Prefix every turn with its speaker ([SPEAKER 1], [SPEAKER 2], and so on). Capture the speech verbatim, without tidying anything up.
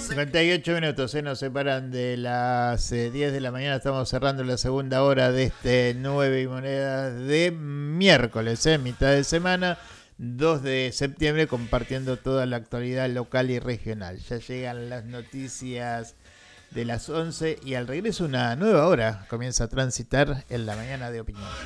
[SPEAKER 1] cincuenta y ocho minutos se nos separan de las eh, diez de la mañana. Estamos cerrando la segunda hora de este nueve y monedas de miércoles, eh, mitad de semana, dos de septiembre, compartiendo toda la actualidad local y regional. Ya llegan las noticias de las once y al regreso una nueva hora comienza a transitar en la mañana de opinión.